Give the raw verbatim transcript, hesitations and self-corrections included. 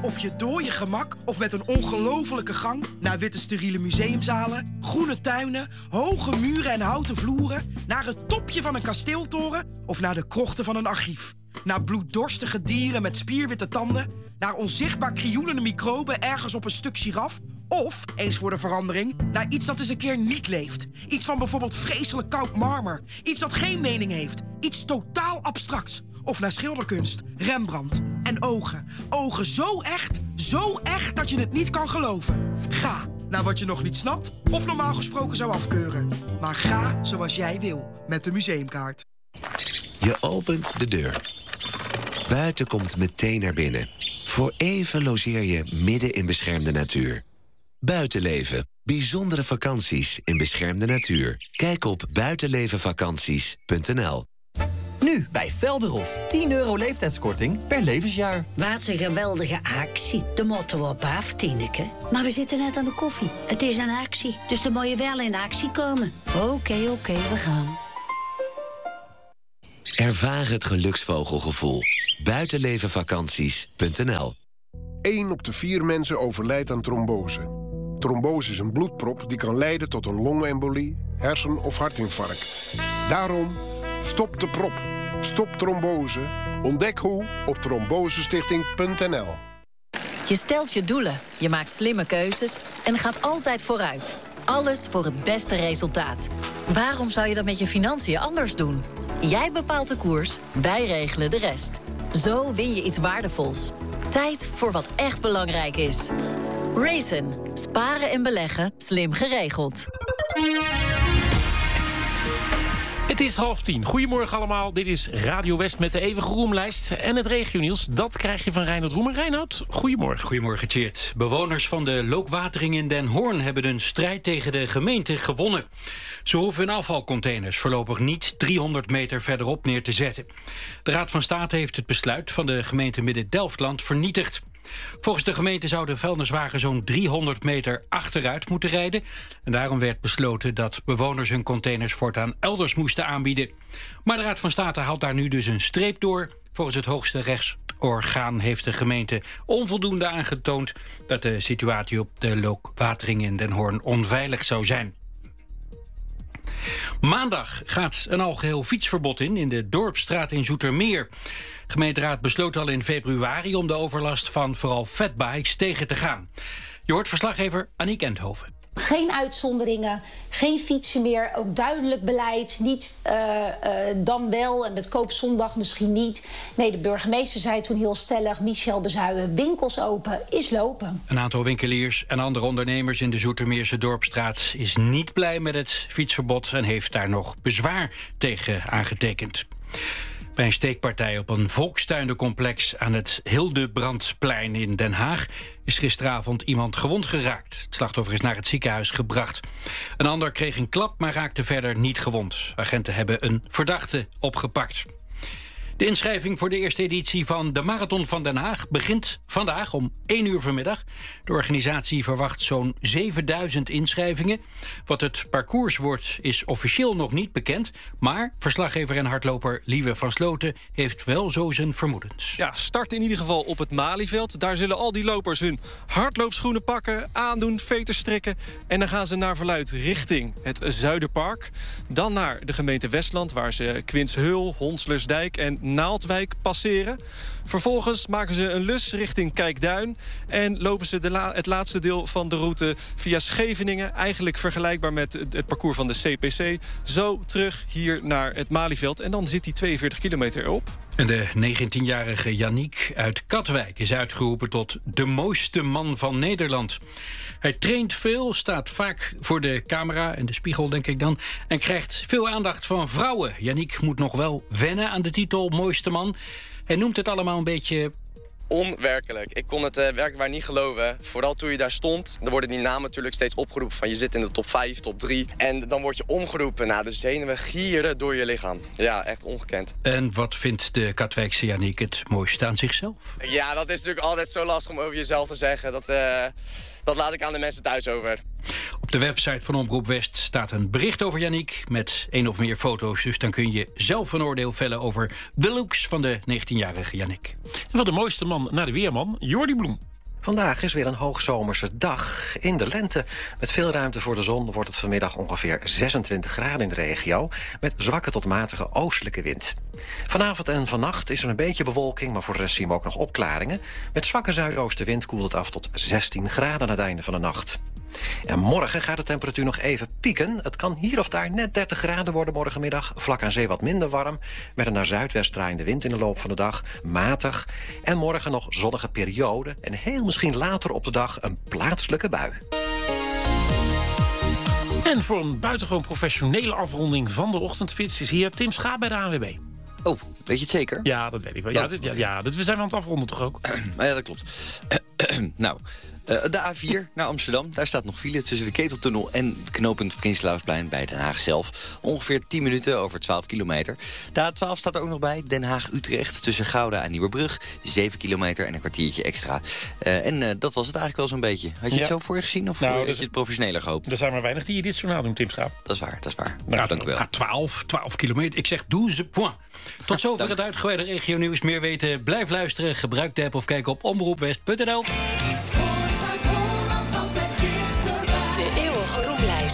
op je dode gemak of met een ongelofelijke gang naar witte steriele museumzalen, groene tuinen, hoge muren en houten vloeren, naar het topje van een kasteeltoren of naar de krochten van een archief. Naar bloeddorstige dieren met spierwitte tanden, naar onzichtbaar krioelende microben ergens op een stuk giraf, of, eens voor de verandering, naar iets dat eens een keer niet leeft. Iets van bijvoorbeeld vreselijk koud marmer. Iets dat geen mening heeft. Iets totaal abstracts. Of naar schilderkunst, Rembrandt en ogen. Ogen zo echt, zo echt dat je het niet kan geloven. Ga naar wat je nog niet snapt of normaal gesproken zou afkeuren. Maar ga zoals jij wil met de museumkaart. Je opent de deur. Buiten komt meteen naar binnen. Voor even logeer je midden in beschermde natuur. Buitenleven. Bijzondere vakanties in beschermde natuur. Kijk op buitenlevenvakanties punt n l. Nu bij Velderhof. tien euro leeftijdskorting per levensjaar. Wat een geweldige actie. De moeten we op af, Tineke. Maar we zitten net aan de koffie. Het is een actie, dus dan moet je wel in actie komen. Oké, okay, oké, okay, we gaan. Ervaar het geluksvogelgevoel. buitenlevenvakanties punt n l. één op de vier mensen overlijdt aan trombose. Trombose is een bloedprop die kan leiden tot een longembolie, hersen- of hartinfarct. Daarom, stop de prop. Stop trombose. Ontdek hoe op trombosestichting punt n l. Je stelt je doelen, je maakt slimme keuzes en gaat altijd vooruit. Alles voor het beste resultaat. Waarom zou je dat met je financiën anders doen? Jij bepaalt de koers, wij regelen de rest. Zo win je iets waardevols. Tijd voor wat echt belangrijk is. Raisin. Sparen en beleggen. Slim geregeld. Het is half tien. Goedemorgen allemaal. Dit is Radio West met de eeuwige roemlijst. En het regionieuws, dat krijg je van Reinoud Roemer. Reinoud, goedemorgen. Goedemorgen, Tjeerd. Bewoners van de Lookwatering in Den Hoorn hebben een strijd tegen de gemeente gewonnen. Ze hoeven hun afvalcontainers voorlopig niet driehonderd meter verderop neer te zetten. De Raad van State heeft het besluit van de gemeente Midden-Delfland vernietigd. Volgens de gemeente zou de vuilniswagen zo'n driehonderd meter achteruit moeten rijden. En daarom werd besloten dat bewoners hun containers voortaan elders moesten aanbieden. Maar de Raad van State haalt daar nu dus een streep door. Volgens het hoogste rechtsorgaan heeft de gemeente onvoldoende aangetoond dat de situatie op de Lookwatering in Den Hoorn onveilig zou zijn. Maandag gaat een algeheel fietsverbod in in de Dorpsstraat in Zoetermeer. De gemeenteraad besloot al in februari om de overlast van vooral fatbikes tegen te gaan. Je hoort verslaggever Aniek Endhoven. Geen uitzonderingen, geen fietsen meer, ook duidelijk beleid. Niet uh, uh, dan wel en met koopzondag misschien niet. Nee, de burgemeester zei toen heel stellig, Michel Bezuijen, winkels open is lopen. Een aantal winkeliers en andere ondernemers in de Zoetermeerse Dorpsstraat is niet blij met het fietsverbod en heeft daar nog bezwaar tegen aangetekend. Bij een steekpartij op een volkstuinencomplex aan het Hildebrandsplein in Den Haag is gisteravond iemand gewond geraakt. Het slachtoffer is naar het ziekenhuis gebracht. Een ander kreeg een klap, maar raakte verder niet gewond. Agenten hebben een verdachte opgepakt. De inschrijving voor de eerste editie van de Marathon van Den Haag begint vandaag om één uur vanmiddag. De organisatie verwacht zo'n zevenduizend inschrijvingen. Wat het parcours wordt is officieel nog niet bekend. Maar verslaggever en hardloper Lieve van Sloten heeft wel zo zijn vermoedens. Ja, start in ieder geval op het Malieveld. Daar zullen al die lopers hun hardloopschoenen pakken, aandoen, veters strikken. En dan gaan ze naar verluidt richting het Zuiderpark. Dan naar de gemeente Westland, waar ze Quinshul, Honslersdijk en Naaldwijk passeren. Vervolgens maken ze een lus richting Kijkduin en lopen ze de la- het laatste deel van de route via Scheveningen, eigenlijk vergelijkbaar met het, het parcours van de C P C, zo terug hier naar het Malieveld. En dan zit die tweeënveertig kilometer erop. En de negentienjarige Yannick uit Katwijk is uitgeroepen tot de mooiste man van Nederland. Hij traint veel, staat vaak voor de camera en de spiegel, denk ik dan, en krijgt veel aandacht van vrouwen. Yannick moet nog wel wennen aan de titel mooiste man. Hij noemt het allemaal een beetje onwerkelijk. Ik kon het uh, werkelijk niet geloven. Vooral toen je daar stond. Dan worden die namen natuurlijk steeds opgeroepen van je zit in de top vijf, top drie. En dan word je omgeroepen. Nou, de zenuwen gieren door je lichaam. Ja, echt ongekend. En wat vindt de Katwijkse Yannick het mooiste aan zichzelf? Ja, dat is natuurlijk altijd zo lastig om over jezelf te zeggen. Dat, uh, dat laat ik aan de mensen thuis over. Op de website van Omroep West staat een bericht over Yannick met één of meer foto's. Dus dan kun je zelf een oordeel vellen over de looks van de negentienjarige Yannick. En van de mooiste man naar de weerman, Jordi Bloem. Vandaag is weer een hoogzomerse dag in de lente. Met veel ruimte voor de zon wordt het vanmiddag ongeveer zesentwintig graden in de regio... met zwakke tot matige oostelijke wind. Vanavond en vannacht is er een beetje bewolking... maar voor de rest zien we ook nog opklaringen. Met zwakke zuidoostenwind koelt het af tot zestien graden aan het einde van de nacht. En morgen gaat de temperatuur nog even pieken. Het kan hier of daar net dertig graden worden morgenmiddag. Vlak aan zee wat minder warm. Met een naar zuidwest draaiende wind in de loop van de dag. Matig. En morgen nog zonnige periode. En heel misschien later op de dag een plaatselijke bui. En voor een buitengewoon professionele afronding van de ochtendspits... is hier Tim Schaap bij de A N W B. Oh, weet je het zeker? Ja, dat weet ik wel. Ja, Oh, dit, ja, okay. ja dit, we zijn aan het afronden toch ook? Ja, dat klopt. nou, uh, de A vier naar Amsterdam. Daar staat nog file tussen de Keteltunnel en het knooppunt Prinslausplein bij Den Haag zelf. Ongeveer tien minuten over twaalf kilometer. De A twaalf staat er ook nog bij. Den Haag-Utrecht tussen Gouda en Nieuwerbrug. zeven kilometer en een kwartiertje extra. Uh, en uh, dat was het eigenlijk wel zo'n beetje. Had je Ja. het zo voor je gezien of Nou, had dat je is- het professioneler gehoopt? Er zijn maar weinig die je dit journaal doen, Tim Schaap. Dat is waar, dat is waar. Nou, Nou, dank u wel. A twaalf, twaalf kilometer. Ik zeg douze point. Tot zover het uitgebreide regionieuws. Meer weten, blijf luisteren. Gebruik de app of kijk op omroepwest punt n l.